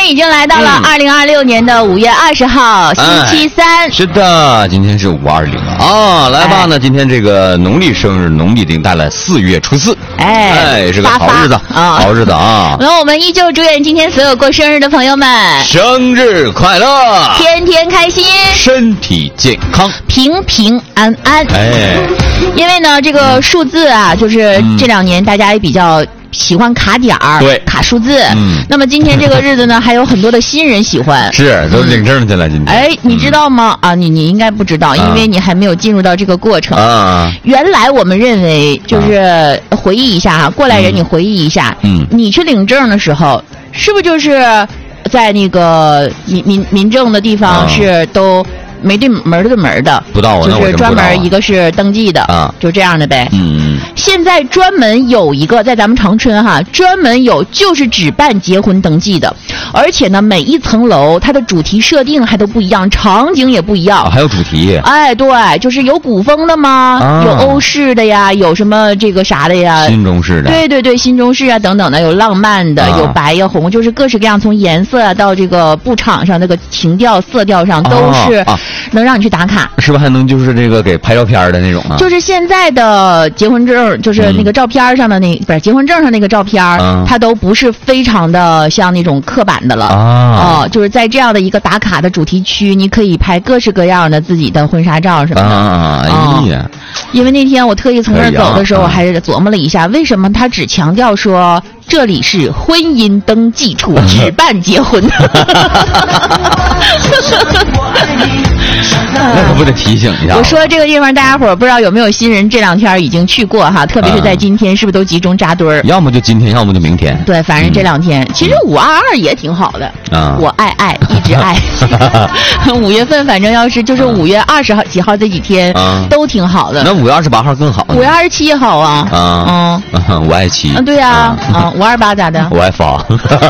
天已经来到了2026年的5月20号，星期三。 是的，今天是520啊，来吧，那今天这个农历生日，农历定在了4月初4，是个好日子啊，好日子啊。 那我们依旧祝愿今天所有过生日的朋友们生日快乐， 天天开心， 身体健康， 平平安安。因为呢，这个数字啊，就是这2年大家也比较喜欢卡点儿， 对， 卡数字。那么今天这个日子呢，还有很多的新人喜欢， 是都领证去了。今天， 你知道吗？你应该不知道，因为你还没有进入到这个过程啊。 原来我们认为，就是回忆一下过来人，你回忆一下，你去领证的时候，是不是就是在那个民政的地方是都没对门的， 不到就是专门一个是登记的啊，就这样的呗。现在专门有一个在咱们长春哈，专门有就是只办结婚登记的，而且呢，每一层楼它的主题设定还都不一样，场景也不一样。 还有主题？ 对，就是有古风的吗？有欧式的呀，有什么这个啥的呀？ 新中式的。 对，新中式啊等等的，有浪漫的，有白呀红，就是各式各样，从颜色啊到这个布场上那个情调色调上都是能让你去打卡。 是不是还能就是这个给拍照片的那种啊？ 就是现在的结婚证，就是那个照片上的不是结婚证上那个照片，它都不是非常的像那种刻板的了就是在这样的一个打卡的主题区，你可以拍各式各样的自己的婚纱照什么的因为那天我特意从那儿走的时候，我还是琢磨了一下，为什么他只强调说这里是婚姻登记处，只办结婚。 那可不得提醒一下。 我说这个地方，大家伙不知道有没有新人这2天已经去过哈，特别是在今天，是不是都集中扎堆儿？ 要么就今天，要么就明天。 对，反正这2天，其实522也挺好的我爱，一直爱。5月份反正要是就是5月20号几号这几天都挺好的。 那5月28号更好。 5月27也好啊。 我爱7。 对呀，528咋的？ 我爱8。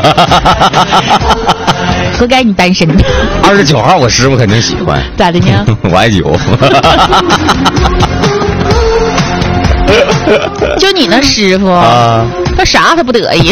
何该你单身 ？29号我师傅肯定喜欢。 咋的呢？ 我爱9。 就你那师傅他啥他不得意。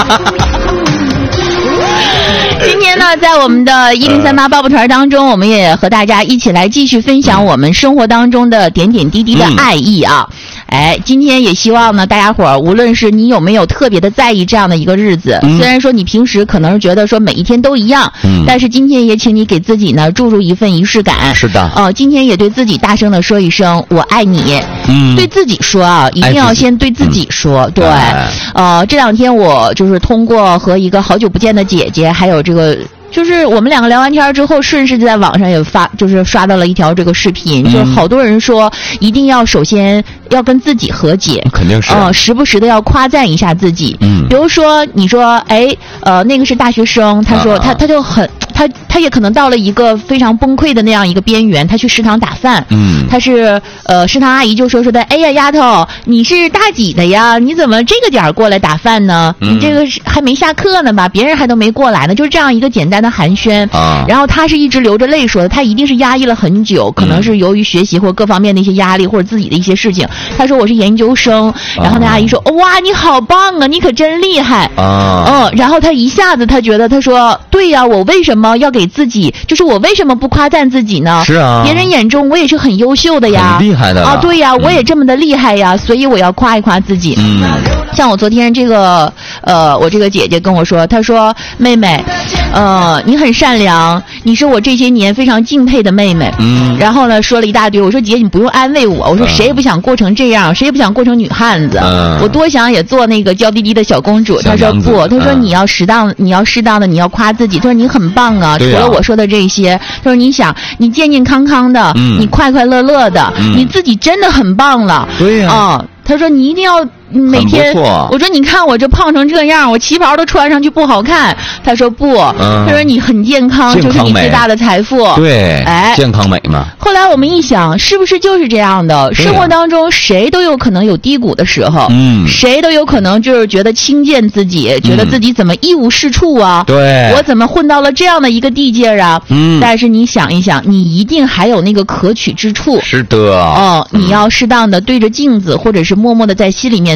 今天呢，在我们的1038爆爆团当中，我们也和大家一起来继续分享我们生活当中的点点滴滴的爱意啊。今天也希望呢，大家伙儿无论是你有没有特别的在意这样的一个日子，虽然说你平时可能是觉得说每一天都一样，但是今天也请你给自己呢注入一份仪式感。 是的。 今天也对自己大声的说一声我爱你。对自己说啊，一定要先对自己说。对。这2天我就是通过和一个好久不见的姐姐，还有这个。就是我们2个聊完天之后，顺势就在网上也就是刷到了一条这个视频，就是好多人说一定要首先要跟自己和解， 肯定是时不时的要夸赞一下自己。比如说你说那个是大学生，他说他就很他也可能到了一个非常崩溃的那样一个边缘，他去食堂打饭，他是食堂阿姨就说的，哎呀丫头，你是大几的呀？你怎么这个点过来打饭呢？你这个还没下课呢吧？别人还都没过来呢，就是这样一个简单的寒暄然后他是一直流着泪说的，他一定是压抑了很久，可能是由于学习或各方面的一些压力，或者自己的一些事情。他说我是研究生，然后那阿姨说哇你好棒啊，你可真厉害然后他一下子他觉得他说对呀，我为什么要给自己，就是我为什么不夸赞自己呢？ 是啊， 别人眼中我也是很优秀的呀， 很厉害的对呀，我也这么的厉害呀，所以我要夸一夸自己。像我昨天这个我这个姐姐跟我说，她说妹妹你很善良，你是我这些年非常敬佩的妹妹。然后呢说了一大堆，我说姐你不用安慰我，我说谁也不想过成这样，谁也不想过成女汉子，我多想也做那个娇滴滴的小公主。她说不，她说你要适当的你要夸自己，她说你很棒啊，除了我说的这些，她说你想你健健康康的，你快快乐乐的，你自己真的很棒了。 对呀他说你一定要每天，我说你看我这胖成这样，我旗袍都穿上去不好看。他说不，他说你很健康，就是你最大的财富。 对，健康美嘛。 后来我们一想，是不是就是这样的？生活当中谁都有可能有低谷的时候，谁都有可能就是觉得轻贱自己，觉得自己怎么一无是处啊？ 对， 我怎么混到了这样的一个地界啊？但是你想一想，你一定还有那个可取之处。 是的。 你要适当的对着镜子，或者是默默的在心里面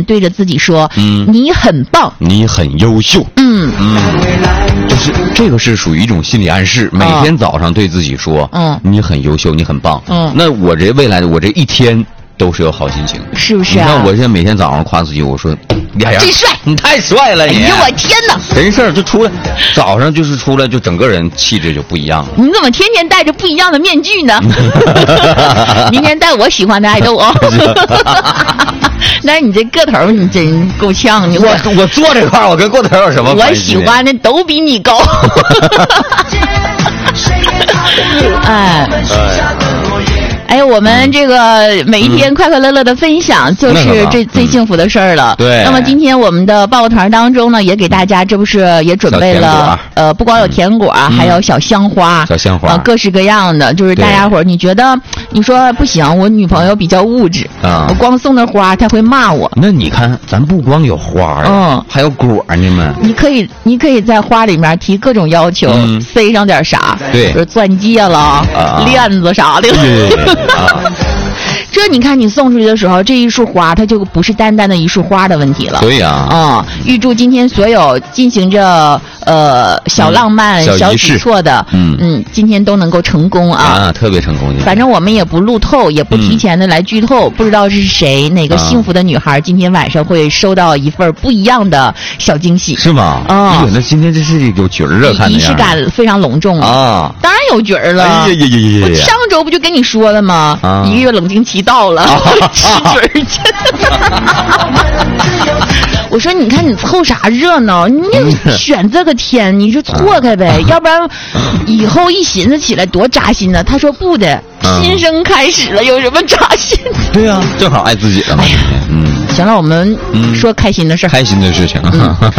对着自己说，你很棒， 你很优秀，就是这个是属于一种心理暗示，每天早上对自己说，你很优秀，你很棒，那我这未来的我这一天都是有好心情， 是不是啊？ 你看我现在每天早上夸自己，我说，呀， 真帅， 你太帅了，你！ 哎呦我天哪！ 真事儿就出来，早上就是出来，就整个人气质就不一样了。 你怎么天天戴着不一样的面具呢？明天戴我喜欢的爱豆哦。但是你这个头你真够呛， 我坐这块儿，我跟个头有什么关系？我喜欢的都比你高。哎，我们这个每一天快快乐乐的分享，就是这最幸福的事儿了。 对。 那么今天我们的报告团当中呢，也给大家，这不是也准备了不光有甜果，还有小香花，各式各样的。就是大家伙儿，你觉得你说不行，我女朋友比较物质我光送那花，她会骂我。 那你看，咱不光有花还有果呢嘛。 你可以在花里面提各种要求，塞上点啥， 对， 就是钻戒了、链子啥的。这你看，你送出去的时候，这一束花它就不是单单的一束花的问题了。 对呀， 预祝今天所有进行着小浪漫、小举措的，今天都能够成功啊！ 特别成功。 反正我们也不路透，也不提前的来剧透，不知道是谁哪个幸福的女孩今天晚上会收到一份不一样的小惊喜， 是吗？那今天这是有角儿啊，看仪式感非常隆重啊！当然有角儿了。我上周不就跟你说了吗？1个月冷静期到了，吃角儿去。我说，你看你凑啥热闹？你选这个天，你就错开呗，要不然以后一寻思起来多扎心呢。他说不的，新生开始了，有什么扎心？ 对呀，正好爱自己了嘛。 行了，我们说开心的事。 开心的事情。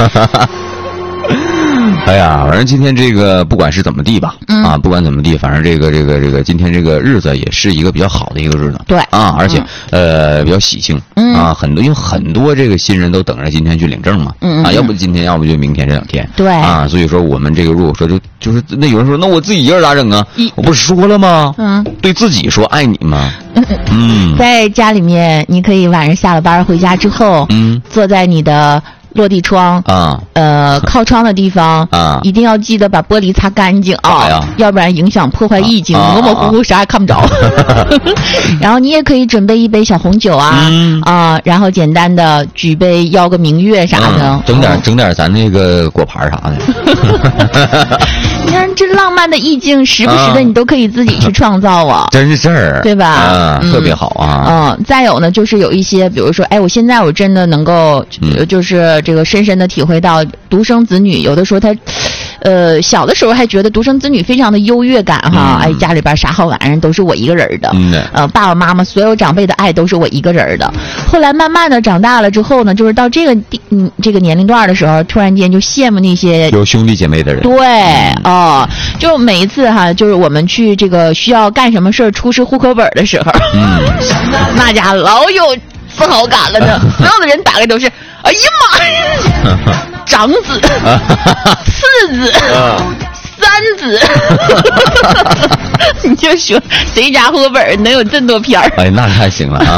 哎呀，反正今天这个不管是怎么地吧，不管怎么地，反正这个今天这个日子也是一个比较好的一个日子。 对而且比较喜庆因为很多这个新人都等着今天去领证嘛，要不今天，要不就明天这2天。 对所以说我们这个如果说就是那有人说，那我自己一个人咋整啊？我不是说了吗？对自己说爱你吗？ 在家里面，你可以晚上下了班回家之后，坐在你的落地窗靠窗的地方一定要记得把玻璃擦干净要不然影响破坏意境，模模糊糊啥也看不着。然后你也可以准备一杯小红酒然后简单的举杯邀个明月啥的， 整点咱那个果盘啥的。 你看这浪漫的意境，时不时的你都可以自己去创造真事儿， 对吧？ 特别好再有呢，就是有一些，比如说，我现在我真的能够，就是这个深深的体会到独生子女，有的时候他，小的时候还觉得独生子女非常的优越感家里边啥好玩意儿都是我一个人的，爸爸妈妈所有长辈的爱都是我一个人的。后来慢慢的长大了之后呢，就是到这个年龄段的时候，突然间就羡慕那些有兄弟姐妹的人。 对就每一次就是我们去这个需要干什么事儿出示户口本的时候，那家老有自豪感了呢。所有的人打开都是，哎呀妈呀，长子、次子、三子，你就说谁家户口本能有这么多片儿？ 那太行了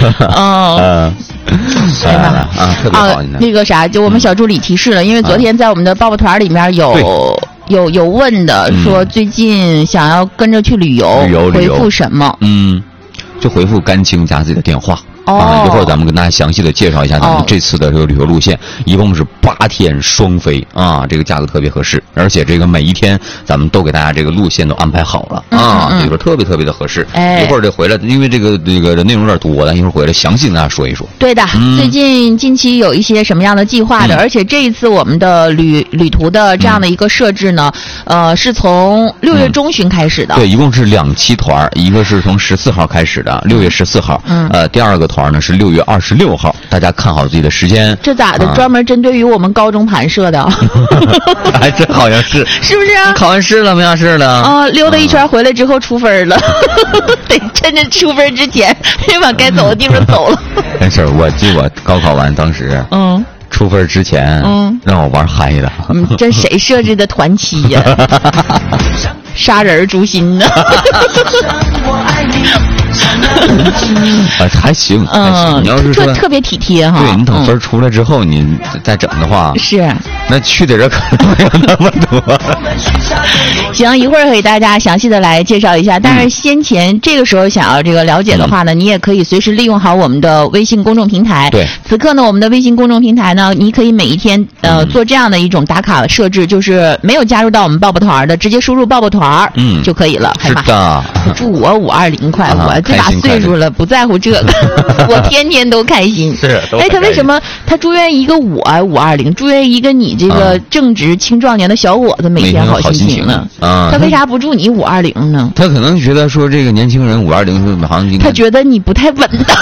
特别好。 那个啥，就我们小助理提示了，因为昨天在我们的报告团里面有问的，说最近想要跟着去旅游回复什么？ 就回复甘青加自己的电话。一会儿咱们跟大家详细的介绍一下咱们这次的这个旅游路线，一共是8天双飞这个价格特别合适，而且这个每一天咱们都给大家这个路线都安排好了所以说特别特别的合适。一会儿就回来，因为这个内容有点多，咱一会儿回来详细跟大家说一说。 对的，最近期有一些什么样的计划的，而且这一次我们的旅途的这样的一个设置呢，是从6月中旬开始的。 对，一共是2期团，一个是从14号开始的，6月14号，第二个团呢是6月26号，大家看好自己的时间。 这咋的？专门针对于我们高中盘设的。 还真好像是， 是不是啊？ 考完试了没啥事了？ 溜达一圈回来之后出分了，得趁着出分之前，先把该走的地方走了。 没事，我记我高考完当时，出分之前，让我玩嗨了。 这谁设置的团期呀？杀人诛心呢？ 还行，你要是说特别体贴哈。 对，你等分出来之后，你再整的话， 是那去的人可能没有那么多。 行，一会儿给大家详细的来介绍一下。但是先前这个时候想要这个了解的话呢，你也可以随时利用好我们的微信公众平台。 对， 此刻呢，我们的微信公众平台呢，你可以每一天做这样的一种打卡设置，就是没有加入到我们抱抱团的，直接输入抱抱团就可以了。 是的， 祝我520快，我这把岁数了不在乎这个，我天天都开心。 是， 他为什么他祝愿一个我520，祝愿一个你这个正值青壮年的小伙子每天好心情呢？他为啥不祝你520呢？ 他可能觉得说这个年轻人520好像他觉得你不太稳当。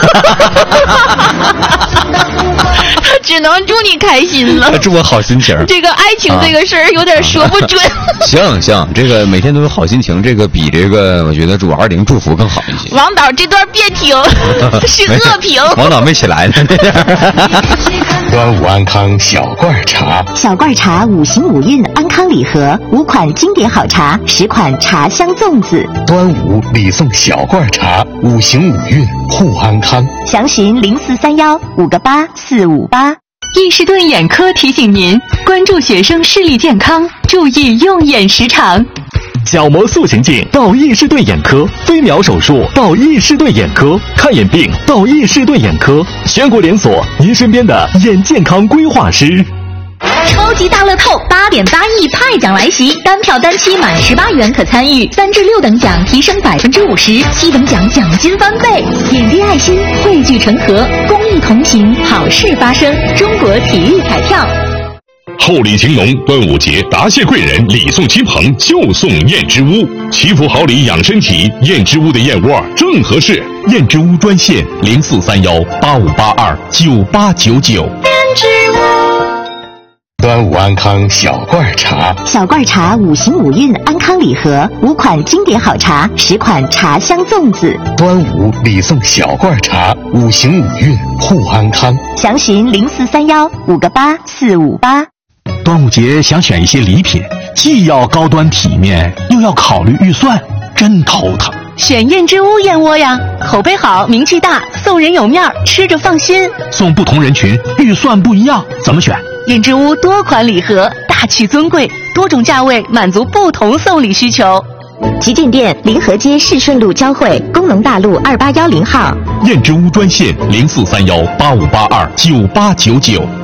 他只能祝你开心了。 祝我好心情。 这个爱情这个事儿有点说不准。 行，这个每天都有好心情，这个比这个我觉得祝520祝福更好一些。 王导这段别听，是恶评。 王导没起来呢。 端午安康小罐茶， 小罐茶5行5韵安康礼盒，5款经典好茶，10款茶香粽子。 端午礼送小罐茶，5行5韵护安康。 详询0431 58458。 伊士顿眼科提醒您关注学生视力健康，注意用眼时长。 角膜塑形镜到伊士顿眼科，飞秒手术到伊士顿眼科，看眼病到伊士顿眼科，全国连锁，您身边的眼健康规划师。 超级大乐透8.8亿派奖来袭，单票单期满18元可参与，3至6等奖提升50%，7等奖奖金翻倍。点滴爱心，汇聚成河，公益同行，好事发生。中国体育彩票。 厚礼情浓，端午节答谢贵人，礼送亲朋就送燕之屋，祈福好礼养身体，燕之屋的燕窝正合适。燕之屋专线043185829899。燕之屋。 端午安康小罐茶， 小罐茶5行5韵安康礼盒，5款经典好茶，10款茶香粽子。 端午礼送小罐茶，5行5韵护安康。 详询0431 58458。 端午节想选一些礼品，既要高端体面，又要考虑预算，真头疼。 选燕之屋燕窝呀，口碑好，名气大，送人有面，吃着放心。 送不同人群，预算不一样，怎么选？ 燕之屋多款礼盒，大气尊贵，多种价位，满足不同送礼需求。 旗舰店临河街市顺路交汇，工农大路2810号。 燕之屋专线043185829899。